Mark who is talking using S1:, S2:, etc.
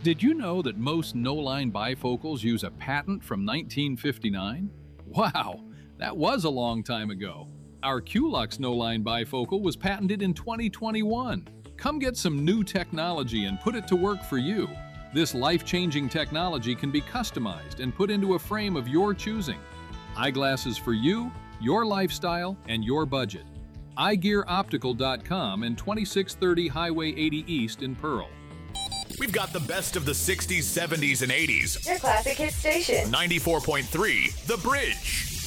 S1: Did you know that most no-line bifocals use a patent from 1959? Wow, that was a long time ago. Our Qlux no-line bifocal was patented in 2021. Come get some new technology and put it to work for you. This life-changing technology can be customized and put into a frame of your choosing. Eyeglasses for you, your lifestyle, and your budget. eyegearoptical.com and 2630 Highway 80 East in Pearl.
S2: We've got the best of the 60s, 70s, and 80s.
S3: Your classic hit station.
S2: 94.3 The Bridge.